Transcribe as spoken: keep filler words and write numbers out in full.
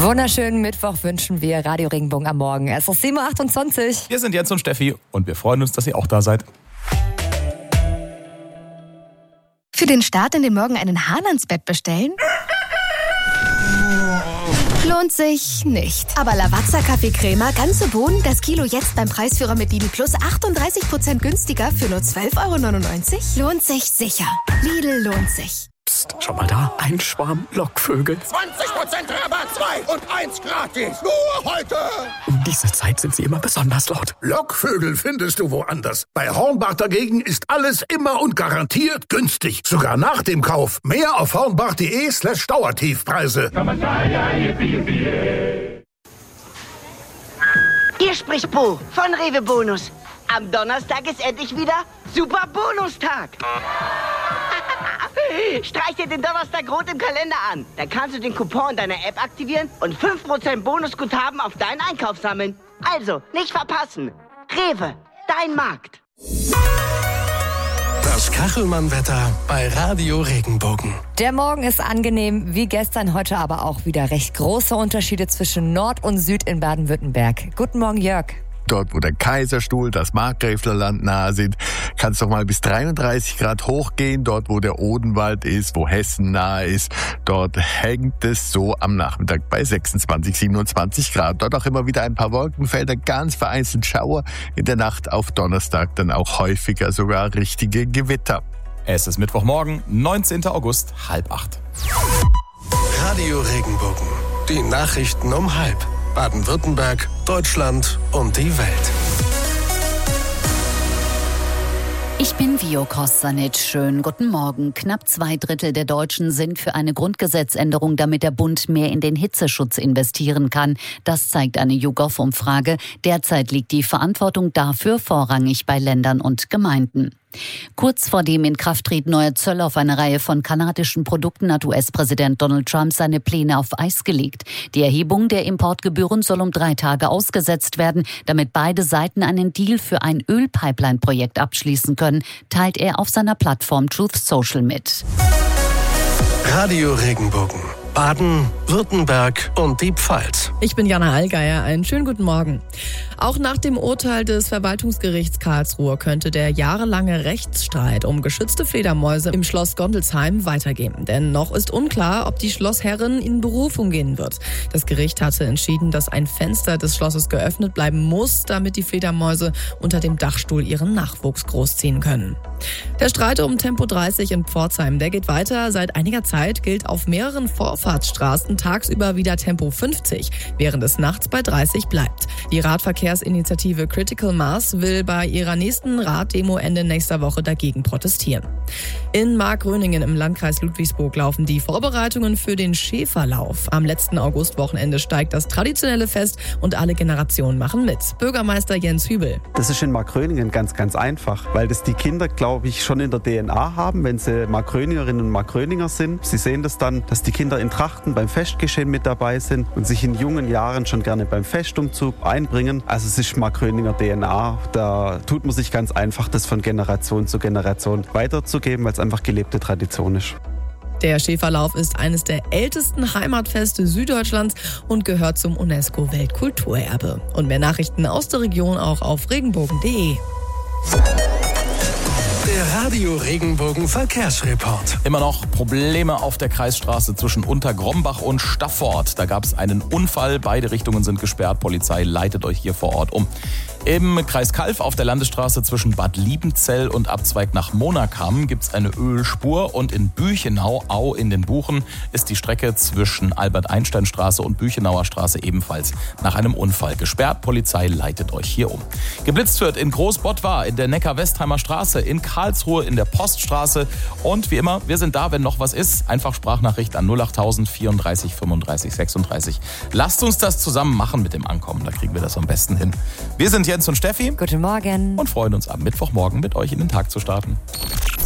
Wunderschönen Mittwoch wünschen wir Radio Regenbogen am Morgen. Es ist sieben Uhr achtundzwanzig. Wir sind Jens und Steffi und wir freuen uns, dass ihr auch da seid. Für den Start in den Morgen einen Hahn ans Bett bestellen? Lohnt sich nicht. Aber Lavazza Kaffeecrema, ganze Bohnen, das Kilo jetzt beim Preisführer mit Lidl Plus achtunddreißig Prozent günstiger für nur zwölf Euro neunundneunzig? Lohnt sich sicher. Lidl lohnt sich. Psst, schau mal da. Ein Schwarm Lockvögel. zwanzig Prozent Rabatt, zwei und eins gratis. Nur heute. Um diese Zeit sind sie immer besonders laut. Lockvögel findest du woanders. Bei Hornbach dagegen ist alles immer und garantiert günstig. Sogar nach dem Kauf. Mehr auf hornbach.de slash Dauertiefpreise. Hier spricht Bo von Rewe Bonus. Am Donnerstag ist endlich wieder Super Bonustag. Streich dir den Donnerstag rot im Kalender an. Dann kannst du den Coupon in deiner App aktivieren und fünf Prozent Bonusguthaben auf deinen Einkauf sammeln. Also, nicht verpassen. Rewe, dein Markt. Das Kachelmann-Wetter bei Radio Regenbogen. Der Morgen ist angenehm, wie gestern, heute aber auch wieder recht große Unterschiede zwischen Nord und Süd in Baden-Württemberg. Guten Morgen, Jörg. Dort, wo der Kaiserstuhl, das Markgräflerland nahe sind, kann es doch mal bis dreiunddreißig Grad hochgehen. Dort, wo der Odenwald ist, wo Hessen nahe ist, dort hängt es so am Nachmittag bei sechsundzwanzig, siebenundzwanzig Grad. Dort auch immer wieder ein paar Wolkenfelder, ganz vereinzelt Schauer. In der Nacht auf Donnerstag dann auch häufiger sogar richtige Gewitter. Es ist Mittwochmorgen, neunzehnten August, halb acht. Radio Regenbogen. Die Nachrichten um halb. Baden-Württemberg, Deutschland und die Welt. Ich bin Vio Kostanic. Schönen guten Morgen. Knapp zwei Drittel der Deutschen sind für eine Grundgesetzänderung, damit der Bund mehr in den Hitzeschutz investieren kann. Das zeigt eine YouGov-Umfrage. Derzeit liegt die Verantwortung dafür vorrangig bei Ländern und Gemeinden. Kurz vor dem Inkrafttreten neuer Zölle auf eine Reihe von kanadischen Produkten hat U S-Präsident Donald Trump seine Pläne auf Eis gelegt. Die Erhebung der Importgebühren soll um drei Tage ausgesetzt werden, damit beide Seiten einen Deal für ein Ölpipeline-Projekt abschließen können, teilt er auf seiner Plattform Truth Social mit. Radio Regenbogen. Baden, Württemberg und die Pfalz. Ich bin Jana Allgeier. Einen schönen guten Morgen. Auch nach dem Urteil des Verwaltungsgerichts Karlsruhe könnte der jahrelange Rechtsstreit um geschützte Fledermäuse im Schloss Gondelsheim weitergehen. Denn noch ist unklar, ob die Schlossherrin in Berufung gehen wird. Das Gericht hatte entschieden, dass ein Fenster des Schlosses geöffnet bleiben muss, damit die Fledermäuse unter dem Dachstuhl ihren Nachwuchs großziehen können. Der Streit um Tempo dreißig in Pforzheim, der geht weiter. Seit einiger Zeit gilt auf mehreren Vorfahrtsstraßen tagsüber wieder Tempo fünfzig, während es nachts bei dreißig bleibt. Die Radverkehrsinitiative Critical Mass will bei ihrer nächsten Raddemo Ende nächster Woche dagegen protestieren. In Markgröningen im Landkreis Ludwigsburg laufen die Vorbereitungen für den Schäferlauf. Am letzten Augustwochenende steigt das traditionelle Fest und alle Generationen machen mit. Bürgermeister Jens Hübel. Das ist in Markgröningen ganz, ganz einfach, weil das die Kinder, glaube ich, schon in der D N A haben, wenn sie Markgröningerinnen und Markgröninger sind. Sie sehen das dann, dass die Kinder in Trachten beim Festgeschehen mit dabei sind und sich in jungen Jahren schon gerne beim Festumzug einbringen. Also es ist Markgröninger D N A. Da tut man sich ganz einfach, das von Generation zu Generation weiterzugeben, weil es einfach gelebte Tradition ist. Der Schäferlauf ist eines der ältesten Heimatfeste Süddeutschlands und gehört zum UNESCO-Weltkulturerbe. Und mehr Nachrichten aus der Region auch auf regenbogen punkt de. Der Radio Regenbogen Verkehrsreport. Immer noch Probleme auf der Kreisstraße zwischen Untergrombach und Staffort. Da gab es einen Unfall. Beide Richtungen sind gesperrt. Polizei leitet euch hier vor Ort um. Im Kreis Calw auf der Landesstraße zwischen Bad Liebenzell und Abzweig nach Monakam gibt es eine Ölspur. Und in Büchenau, Au in den Buchen, ist die Strecke zwischen Albert-Einstein-Straße und Büchenauer Straße ebenfalls nach einem Unfall gesperrt. Polizei leitet euch hier um. Geblitzt wird in Großbottwar, in der Neckar-Westheimer Straße, in Karlsruhe, in der Poststraße. Und wie immer, wir sind da, wenn noch was ist. Einfach Sprachnachricht an null acht tausend vierunddreißig fünfunddreißig sechsunddreißig. Lasst uns das zusammen machen mit dem Ankommen, da kriegen wir das am besten hin. Wir sind Jens und Steffi. Guten Morgen. Und freuen uns am Mittwochmorgen mit euch in den Tag zu starten.